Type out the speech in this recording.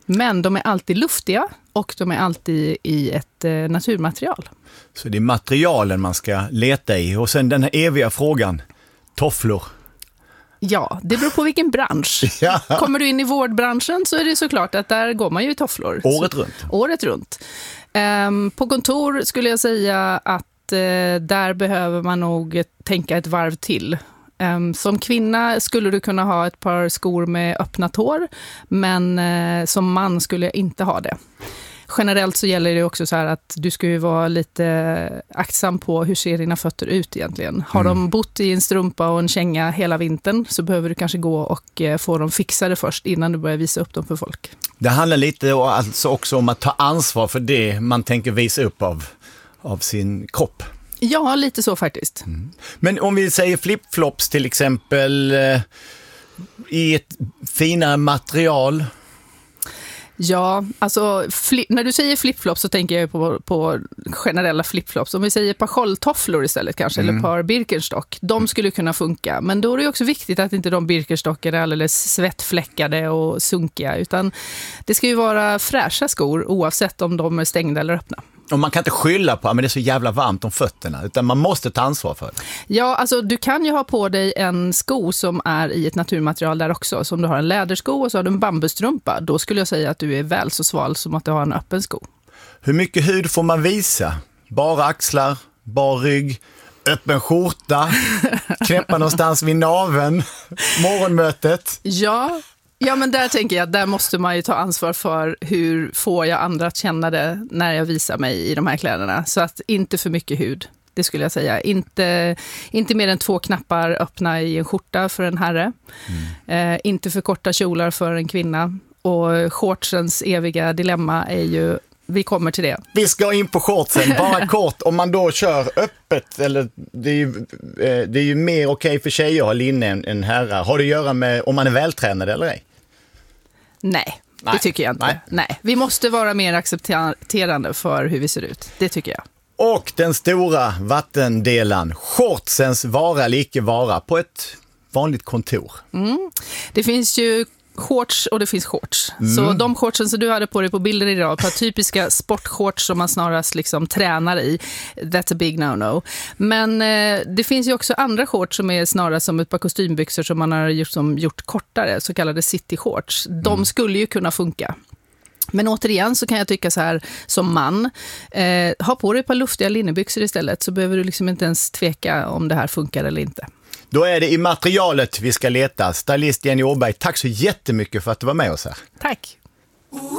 Men de är alltid luftiga och de är alltid i ett naturmaterial. Så det är materialen man ska leta i. Och sen den här eviga frågan, tofflor. Ja, det beror på vilken bransch. Ja. Kommer du in i vårdbranschen så är det såklart att där går man ju i tofflor. Året runt. På kontor skulle jag säga att där behöver man nog tänka ett varv till. Som kvinna skulle du kunna ha ett par skor med öppna tår, men som man skulle jag inte ha det. Generellt så gäller det också så här att du ska ju vara lite aktsam på hur ser dina fötter ut egentligen. Har de bott i en strumpa och en känga hela vintern så behöver du kanske gå och få dem fixade först innan du börjar visa upp dem för folk. Det handlar lite alltså också om att ta ansvar för det man tänker visa upp av sin kropp. Ja, lite så faktiskt. Men om vi säger flipflops till exempel i ett finare material. Ja, alltså när du säger flipflops så tänker jag på generella flipflops. Om vi säger par sköldtofflor istället kanske, eller par Birkenstock, de skulle kunna funka. Men då är det också viktigt att inte de Birkenstocken är alldeles svettfläckade och sunkiga, utan det ska ju vara fräscha skor oavsett om de är stängda eller öppna. Och man kan inte skylla på att det är så jävla varmt om fötterna, utan man måste ta ansvar för det. Ja, alltså du kan ju ha på dig en sko som är i ett naturmaterial där också. Så om du har en lädersko och så har du en bambustrumpa, då skulle jag säga att du är väl så sval som att du har en öppen sko. Hur mycket hud får man visa? Bara axlar, bara rygg, öppen skjorta, knäppa någonstans vid naveln, morgonmötet. Ja, men där tänker jag att där måste man ju ta ansvar för hur får jag andra att känna det när jag visar mig i de här kläderna. Så att inte för mycket hud, det skulle jag säga. Inte mer än 2 knappar öppna i en skjorta för en herre. Inte för korta kjolar för en kvinna. Och shortsens eviga dilemma är ju, vi kommer till det. Vi ska in på shortsen, bara kort. Om man då kör öppet, eller det är ju mer okej för tjejer att ha linne än herrar. Har det att göra med om man är vältränad eller ej? Nej, det tycker jag inte. Nej. Vi måste vara mer accepterande för hur vi ser ut. Det tycker jag. Och den stora vattendelan, shortsens vara eller icke vara på ett vanligt kontor. Det finns ju shorts och det finns shorts. Så de shortsen som du hade på dig på bilder idag, på typiska sportshorts som man snarast liksom tränar i, that's a big no-no. Men det finns ju också andra shorts som är snarast som ett par kostymbyxor som man har gjort kortare, så kallade city shorts. De skulle ju kunna funka. Men återigen så kan jag tycka så här, som man, ha på dig ett par luftiga linnebyxor istället, så behöver du liksom inte ens tveka om det här funkar eller inte. Då är det i materialet vi ska leta. Stylist Jenny Åberg, tack så jättemycket för att du var med oss här. Tack.